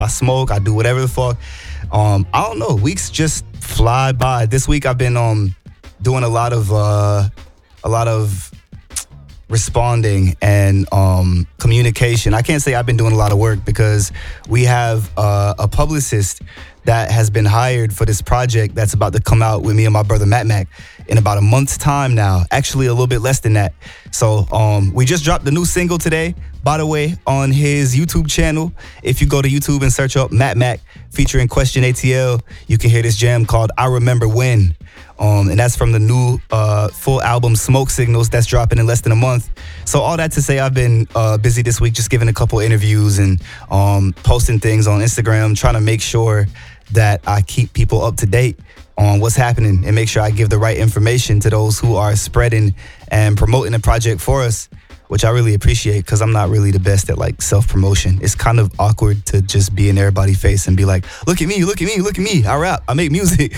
I smoke, I do whatever the fuck. I don't know. Weeks just fly by. This week I've been doing a lot of responding and communication. I can't say I've been doing a lot of work because we have a publicist that has been hired for this project that's about to come out with me and my brother Matt Mac in about a month's time now. Actually, a little bit less than that. So we just dropped the new single today, by the way, on his YouTube channel. If you go to YouTube and search up Matt Mac featuring Question ATL, you can hear this jam called I Remember When. And that's from the new full album Smoke Signals that's dropping in less than a month. So all that to say, I've been busy this week just giving a couple interviews and posting things on Instagram, trying to make sure that I keep people up to date on what's happening and make sure I give the right information to those who are spreading and promoting the project for us, which I really appreciate because I'm not really the best at like self-promotion. It's kind of awkward to just be in everybody's face and be like, look at me, look at me, look at me. I rap, I make music.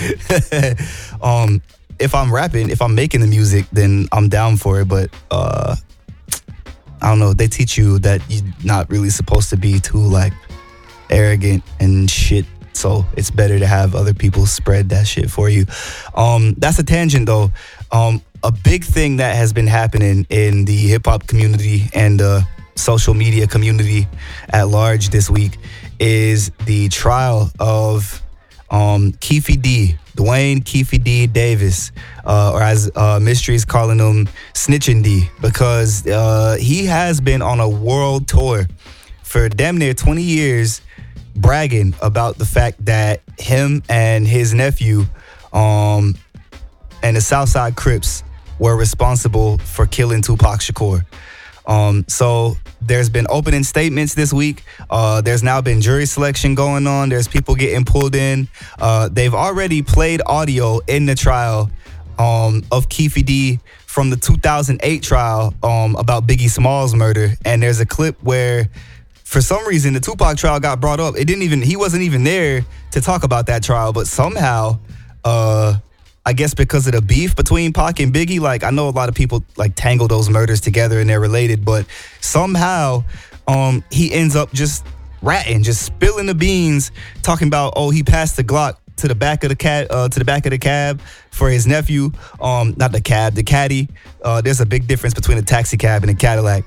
If I'm rapping, if I'm making the music, then I'm down for it. But I don't know, they teach you that you're not really supposed to be too like arrogant and shit. So it's better to have other people spread that shit for you. That's a tangent though. A big thing that has been happening in the hip hop community and the social media community at large this week is the trial of Keffe D, Dwayne Keffe D Davis, or as Mystery's calling him, Snitchin' D, because he has been on a world tour for damn near 20 years bragging about the fact that him and his nephew and the Southside Crips were responsible for killing Tupac Shakur. So there's been opening statements this week. There's now been jury selection going on. There's people getting pulled in. They've already played audio in the trial of Keffe D from the 2008 trial about Biggie Smalls' murder. And there's a clip where for some reason the Tupac trial got brought up. He wasn't even there to talk about that trial, but somehow I guess because of the beef between Pac and Biggie, like I know a lot of people like tangle those murders together and they're related, but somehow he ends up just ratting, just spilling the beans, talking about he passed the Glock to the back of the cab for his nephew. Not the cab, the caddy. There's a big difference between a taxi cab and a Cadillac.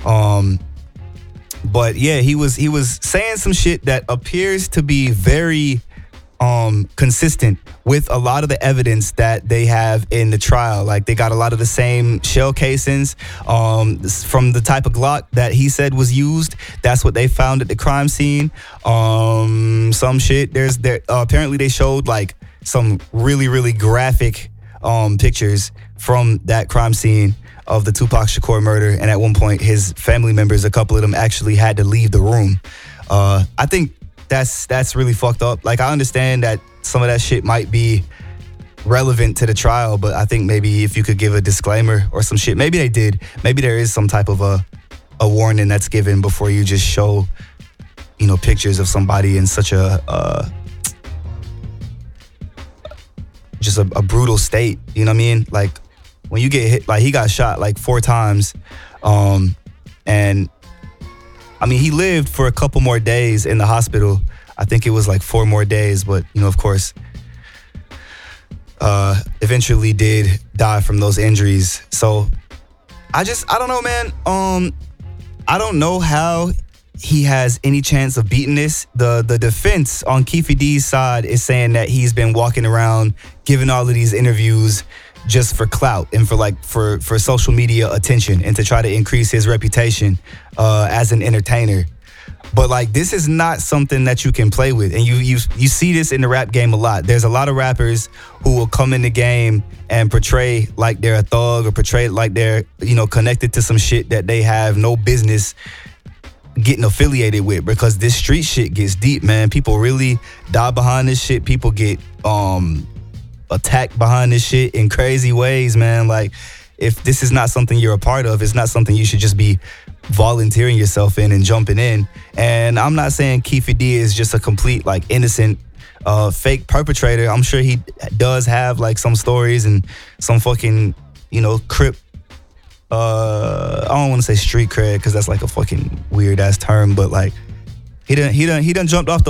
But yeah, he was saying some shit that appears to be very consistent with a lot of the evidence that they have in the trial. Like they got a lot of the same shell casings from the type of Glock that he said was used. That's what they found at the crime scene. Some shit. Apparently they showed like some really, really graphic pictures from that crime scene of the Tupac Shakur murder. And at one point, his family members, a couple of them actually had to leave the room. I think that's really fucked up. Like, I understand that some of that shit might be relevant to the trial, but I think maybe if you could give a disclaimer or some shit, maybe they did. Maybe there is some type of a warning that's given before you just show, pictures of somebody in such a brutal state. You know what I mean? Like, when you get hit, like he got shot like 4 times. And I mean, he lived for a couple more days in the hospital. I think it was like 4 more days, but of course, eventually did die from those injuries. So I don't know, man. I don't know how he has any chance of beating this. The defense on Keffe D's side is saying that he's been walking around giving all of these interviews just for clout and for social media attention and to try to increase his reputation as an entertainer. But like, this is not something that you can play with. And you see this in the rap game a lot. There's a lot of rappers who will come in the game and portray like they're a thug or portray like they're, connected to some shit that they have no business getting affiliated with, because this street shit gets deep, man. People really die behind this shit. People get attacked behind this shit in crazy ways, man. Like, if this is not something you're a part of, it's not something you should just be volunteering yourself in and jumping in. And I'm not saying Keffe D is just a complete like innocent fake perpetrator. I'm sure he does have like some stories and some fucking crip, I don't want to say street cred because that's like a fucking weird ass term, but like He done jumped off the